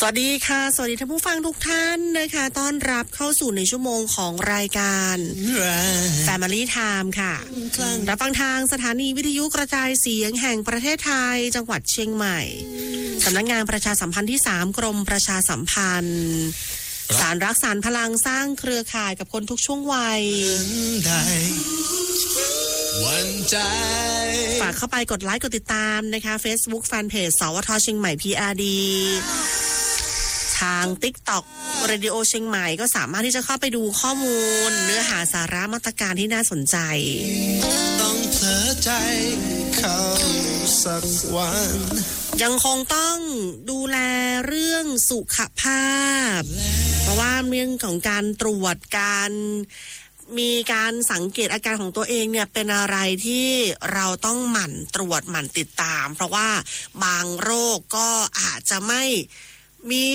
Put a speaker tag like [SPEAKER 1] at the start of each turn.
[SPEAKER 1] สวัสดีค่ะสวัสดีท่านผู้ฟังทุกท่านนะคะต้อนรับเข้าสู่ในชั่วโมงของรายการ Family Time ค่ะรับฟังทางสถานีวิทยุกระจายเสียงแห่งประเทศไทยจังหวัดเชียงใหม่สำนักงานประชาสัมพันธ์ที่3กรมประชาสัมพันธ์สารรักสารพลังสร้างเครือข่ายกับคนทุกช่วงวัยฝากเข้าไปกดไลค์กดติดตามนะคะ Facebook Fanpage สวท.เชียงใหม่ PRD ทาง TikTok เรดิโอเชียงใหม่ก็สามารถที่จะเข้าไปดูข้อมูลเนื้อหาสาระมาตรการที่น่าสนใจต้องเผลอใจเข้าสักวันยังคงต้องดูแลเรื่องสุขภาพเพราะว่าเรื่องของการตรวจการมีการสังเกตอาการของตัวเองเนี่ยเป็นอะไรที่เราต้องหมั่นตรวจหมั่นติดตามเพราะว่าบางโรคก็อาจจะไม่มี